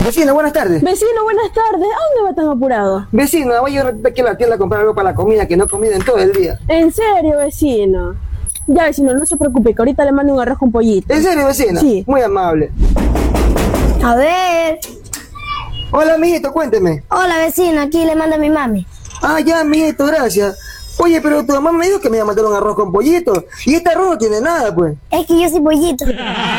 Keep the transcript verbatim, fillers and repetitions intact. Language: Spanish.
Vecino, buenas tardes. Vecino, buenas tardes. ¿A dónde va tan apurado? Vecino, voy a ir aquí a la tienda a comprar algo para la comida que no he comido en todo el día. ¿En serio, vecino? Ya, vecino, no se preocupe, que ahorita le mando un arroz con pollito. ¿En serio, vecino? Sí. Muy amable. A ver. Hola, mijito, cuénteme. Hola, vecino, aquí le manda mi mami. Ah, ya, mijito, gracias. Oye, pero tu mamá me dijo que me iba a mandar un arroz con pollito. Y este arroz no tiene nada, pues. Es que yo soy pollito.